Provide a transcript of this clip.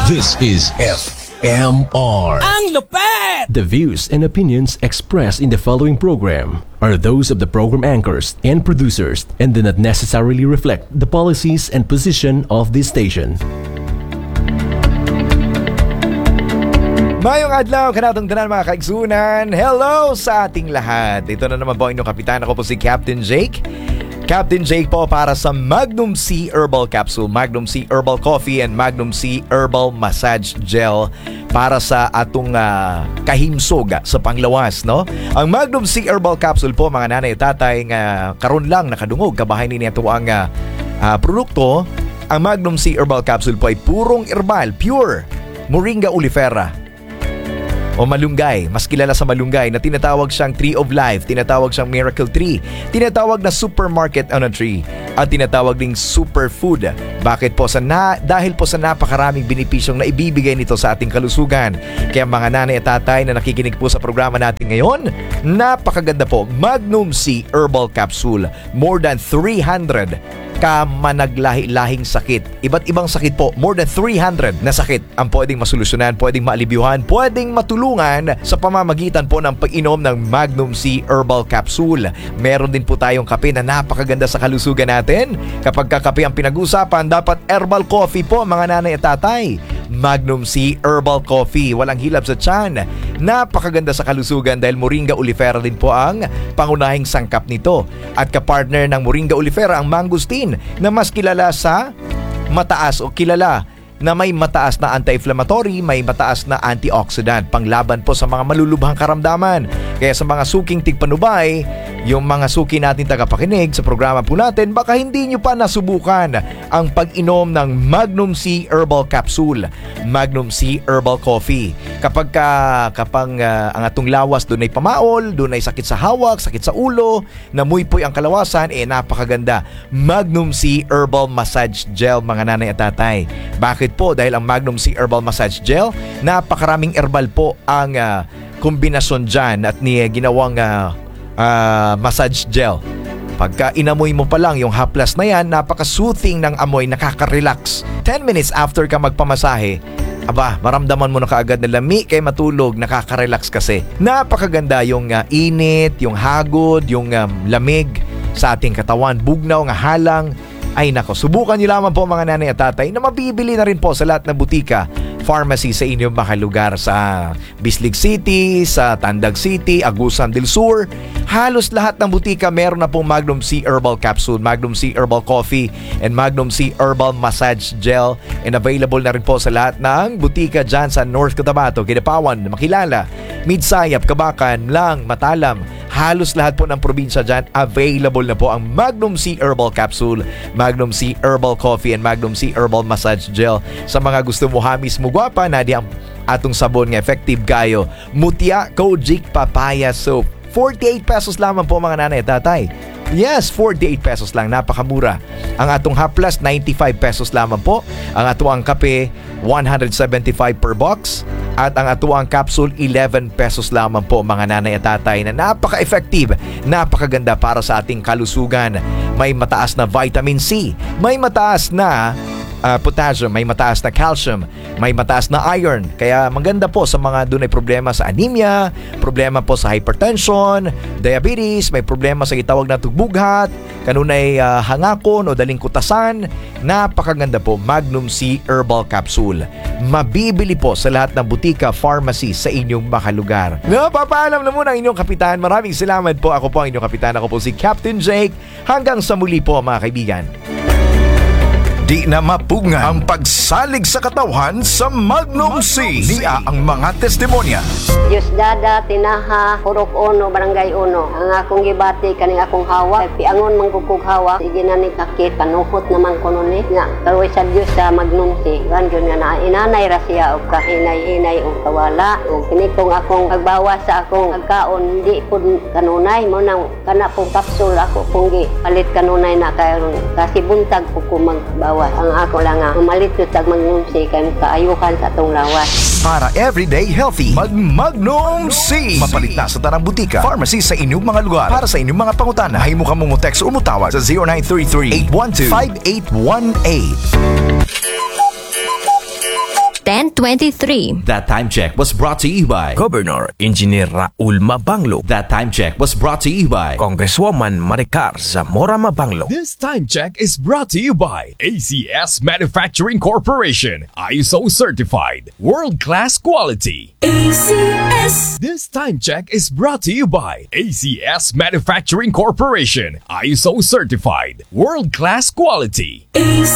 This is FMR. Ang lupet! The views and opinions expressed in the following program are those of the program anchors and producers and do not necessarily reflect the policies and position of this station. Mayong adlaw, kanatong tanan mga kaigsunan. Hello sa ating lahat. Ito na naman po inyong kapitan. Ako po si Captain Jake. Captain Jake po para sa Magnum C Herbal Capsule, Magnum C Herbal Coffee, and Magnum C Herbal Massage Gel para sa atong kahimsog sa panglawas, no? Ang Magnum C Herbal Capsule po, mga nanay at tatay, karon lang nakadungog kabahay ni ito ang produkto. Ang Magnum C Herbal Capsule po ay purong herbal, pure Moringa oleifera o malunggay, mas kilala sa malunggay na tinatawag siyang Tree of Life, tinatawag siyang Miracle Tree, tinatawag na Supermarket on a Tree, at tinatawag ding Superfood. Bakit po? Dahil po sa napakaraming benepisyong na ibibigay nito sa ating kalusugan. Kaya mga nanay at tatay na nakikinig po sa programa natin ngayon, napakaganda po. Magnum C Herbal Capsule, more than 300 kamanaglahi-lahing sakit. Iba't ibang sakit po, more than 300 na sakit ang pwedeng masolusyonan, pwedeng maalibyuhan, pwedeng matulungan sa pamamagitan po ng pag-inom ng Magnum C Herbal Capsule. Meron din po tayong kape na napakaganda sa kalusugan natin. Kapag kakape ang pinag-usapan, dapat herbal coffee po mga nanay at tatay. Magnum C Herbal Coffee, walang hilab sa tiyan. Napakaganda sa kalusugan dahil Moringa oleifera din po ang pangunahing sangkap nito. At kapartner ng Moringa oleifera ang mangosteen na mas kilala sa mataas o kilala na may mataas na anti-inflammatory, may mataas na antioxidant, panglaban po sa mga malulubhang karamdaman. Kaya sa mga suking tigpanubay, yung mga suki natin tagapakinig sa programa po natin, baka hindi nyo pa nasubukan ang pag-inom ng Magnum C Herbal Capsule, Magnum C Herbal Coffee. Kapag ang atong lawas doon ay pamaol, doon ay sakit sa hawak, sakit sa ulo, namuypoy ang kalawasan, napakaganda. Magnum C Herbal Massage Gel, mga nanay at tatay. Bakit po? Dahil ang Magnum C Herbal Massage Gel, napakaraming herbal po ang kombinasyon dyan at ginawang massage gel. Pagka inamoy mo pa lang yung haplas na yan, napaka-soothing ng amoy, nakaka-relax. 10 minutes after ka magpamasahe, maramdaman mo na kaagad na lami kay matulog, nakaka-relax kasi. Napakaganda yung init, yung hagod, yung lamig sa ating katawan, bugnaw, nga halang. Ay nako, subukan nyo lamang po mga nanay at tatay na mabibili na rin po sa lahat ng butika, pharmacy sa inyong mga lugar sa Bislig City, sa Tandag City, Agusan del Sur. Halos lahat ng butika meron na pong Magnum C Herbal Capsule, Magnum C Herbal Coffee, and Magnum C Herbal Massage Gel. And available na rin po sa lahat ng butika dyan sa North Cotabato, Kidapawan, Makilala, Midsayap, Kabakan, Lang, Matalam. Halos lahat po ng probinsya dyan, available na po ang Magnum C Herbal Capsule, Magnum C Herbal Coffee, and Magnum C Herbal Massage Gel. Sa mga gusto mo hamis mo gwapa, na di ang atong sabon nga effective kayo, Mutia Kojic Papaya Soap. 48 pesos lamang po mga nanay at tatay. Yes, 48 pesos lang, napakamura. Ang atong haplas, 95 pesos lamang po. Ang atuang kape, 175 per box. At ang atuang capsule, 11 pesos lamang po mga nanay at tatay, na napaka-effective, napakaganda para sa ating kalusugan. May mataas na vitamin C, may mataas na potassium, may mataas na calcium, may mataas na iron. Kaya maganda po sa mga doon ay problema sa anemia, problema po sa hypertension, diabetes, may problema sa itawag na tugbughat, kanunay hangakon o daling kutasan. Napakaganda po, Magnum C Herbal Capsule. Mabibili po sa lahat ng butika, pharmacy sa inyong mga lugar. Napapaalam na muna ang inyong kapitan. Maraming salamat po. Ako po ang inyong kapitan. Ako po si Captain Jake. Hanggang sa muli po mga kaibigan. Di na mapungan ang pagsalig sa katawhan sa Magnum C. Niya ang mga testimonya. Diyos dada, tinaha, hurok uno, barangay uno. Ang akong gibati, kaning akong hawa. Piangon manggugug hawa. Sige na ni kakit, panuhot naman ko nun Nga, karoy sa Diyos sa Magnum C. Ganyan nga na, inanay ra siya o kahinay-hinay o kawala. O kinikong akong agbawas sa akong agkaon, hindi po kanunay mo nang kana pong kapsul ako pong palit kanunay na karon. Kasi buntag po ko magbawas. Ang ako lang umalit yun sa Magnum C kaya kaayuhan sa itong lawas. Para everyday healthy, Magnum C. Mapalit na sa tarang butika, pharmacy sa inyong mga lugar. Para sa inyong mga pangutana, ay mo ka mong text o mutawag sa 0933-812-5818. 1023. That time check was brought to you by Governor Engineer Raul Mabanglo, That time check was brought to you by Congresswoman Maricar Zamora Mabanglo. This time check is brought to you by ACS Manufacturing Corporation, ISO certified, world-class quality. ACS. This time check is brought to you by ACS Manufacturing Corporation, ISO certified, world-class quality. ACS.